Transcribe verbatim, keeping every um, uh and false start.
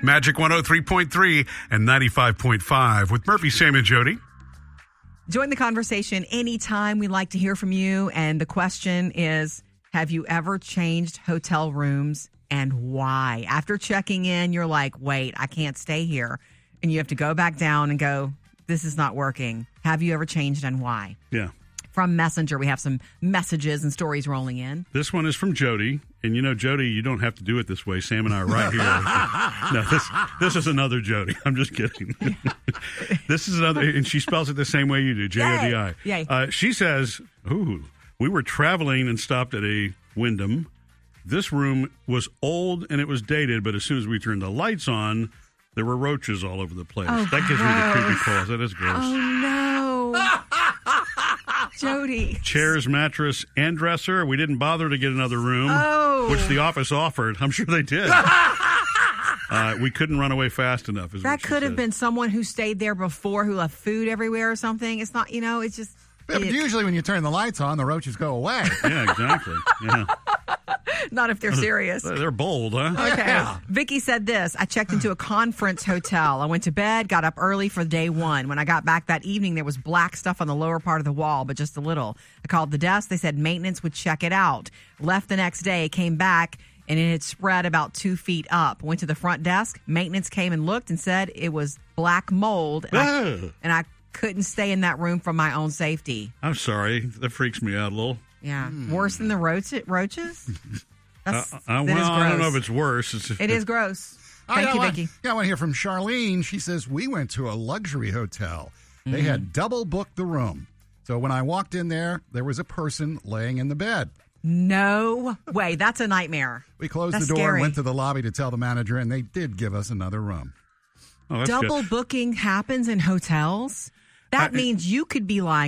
Magic one oh three point three and ninety-five point five with Murphy, Sam, and Jody. Join the conversation anytime. We'd like to hear from you. And the question is, have you ever changed hotel rooms and why? After checking in, you're like, wait, I can't stay here. And you have to go back down and go, this is not working. Have you ever changed and why? Yeah. From Messenger, we have some messages and stories rolling in. This one is from Jody. And you know, Jody, you don't have to do it this way. Sam and I are right here. No, this this is another Jody. I'm just kidding. This is another, and she spells it the same way you do, J O D I. Yay. Uh, she says, ooh, we were traveling and stopped at a Wyndham. This room was old and it was dated, but as soon as we turned the lights on, there were roaches all over the place. Oh, that gives me the creepy claws. That is gross. Oh, no. Jody. Chairs, mattress, and dresser. We didn't bother to get another room, oh. which the office offered. I'm sure they did. uh, we couldn't run away fast enough. Is that what she could have said. been someone who stayed there before who left food everywhere or something. It's not, you know, it's just. Yeah, but it, usually when you turn the lights on, the roaches go away. Yeah, exactly. Yeah. Not if they're serious. They're bold, huh? Okay. Yeah. Vicky said this. I checked into a conference hotel. I went to bed, got up early for day one. When I got back that evening, there was black stuff on the lower part of the wall, but just a little. I called the desk. They said maintenance would check it out. Left the next day, came back, and it had spread about two feet up. Went to the front desk. Maintenance came and looked and said it was black mold, and, I, and I couldn't stay in that room for my own safety. I'm sorry. That freaks me out a little. Yeah. Mm. Worse than the roach- roaches? That's, uh, uh, that well, is I don't know if it's worse. It's, it is gross. I Thank got you, one, Vicky. Got one here from Charlene. She says, we went to a luxury hotel. They Mm. had double booked the room. So when I walked in there, there was a person laying in the bed. No way. That's a nightmare. We closed That's the door scary. and went to the lobby to tell the manager, and they did give us another room. Oh, that's Double good. booking happens in hotels? That I- means you could be lying